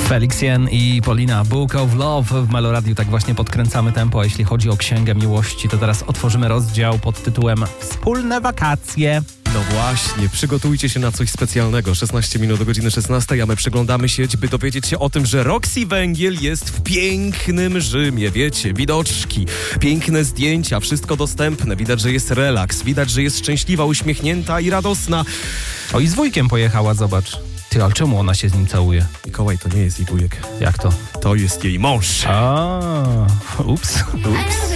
Felix Jen i Polina, Book of Love w Meloradiu. Tak właśnie podkręcamy tempo, a jeśli chodzi o Księgę Miłości, to teraz otworzymy rozdział pod tytułem Wspólne wakacje. No właśnie, przygotujcie się na coś specjalnego. 16 minut do godziny 16, a my przyglądamy sieć, by dowiedzieć się o tym, że Roxy Węgiel jest w pięknym Rzymie, wiecie, widoczki, piękne zdjęcia, wszystko dostępne, widać, że jest relaks, widać, że jest szczęśliwa, uśmiechnięta i radosna. O, i z wujkiem pojechała, zobacz. Ty, ale czemu ona się z nim całuje? Mikołaj, to nie jest jej wujek. Jak to? To jest jej mąż. A, ups.